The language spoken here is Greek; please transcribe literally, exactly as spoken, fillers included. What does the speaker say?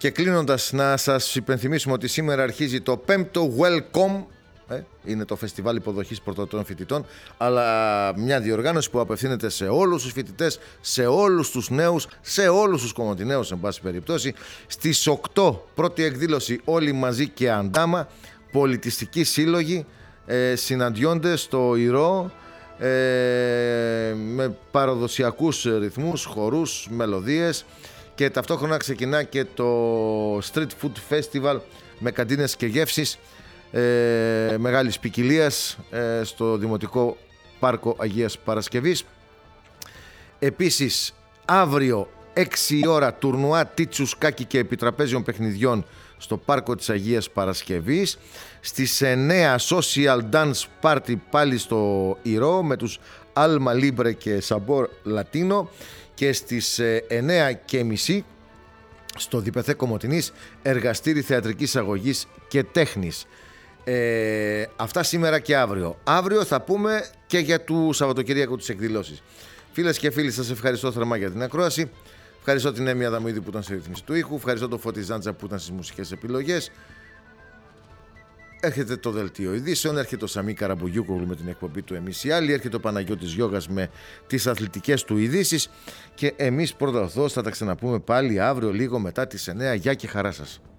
Και κλείνοντας, να σας υπενθυμίσουμε ότι σήμερα αρχίζει το πέμπτο Welcome. Ε, είναι το φεστιβάλ υποδοχής πρωτοτών φοιτητών, αλλά μια διοργάνωση που απευθύνεται σε όλους τους φοιτητές, σε όλους τους νέους, σε όλους τους κομμωτινέους, εν πάση περιπτώσει. Στις οκτώ πρώτη εκδήλωση Όλοι μαζί και Αντάμα, πολιτιστικοί σύλλογοι ε, συναντιόνται στο Ηρώ ε, με παραδοσιακούς ρυθμούς, χορούς, μελωδίες, και ταυτόχρονα ξεκινά και το Street Food Festival με καντίνες και γεύσεις Ε, μεγάλης ποικιλίας ε, στο Δημοτικό Πάρκο Αγίας Παρασκευής. Επίσης αύριο έξι η ώρα τουρνουά τίτσου, σκάκι και επιτραπέζιων παιχνιδιών στο Πάρκο της Αγίας Παρασκευής. Στις εννέα social dance party πάλι στο Ηρώ με τους Alma Libre και Sabor Latino, και στις εννέα και μισή στο Διπεθέ Κομοτηνής εργαστήρι θεατρικής αγωγής και τέχνης. Ε, αυτά σήμερα και αύριο. Αύριο θα πούμε και για του Σαββατοκυριακού τις εκδηλώσεις. Φίλες και φίλοι, σας ευχαριστώ θερμά για την ακρόαση. Ευχαριστώ την Έμια Αδαμοίδη που ήταν στη ρύθμιση του ήχου. Ευχαριστώ τον Φώτη Ζάντζα που ήταν στις μουσικές επιλογές. Έρχεται το δελτίο ειδήσεων, έρχεται ο Σαμί Καραμπουγιούκογλου με την εκπομπή του Εμείς οι Άλλοι, έρχεται ο Παναγιώτης Γιώγας με τις αθλητικές του ειδήσεις, και εμείς πρώτα ορθώς θα τα ξαναπούμε πάλι αύριο λίγο μετά τις εννέα. Γεια και χαρά σας.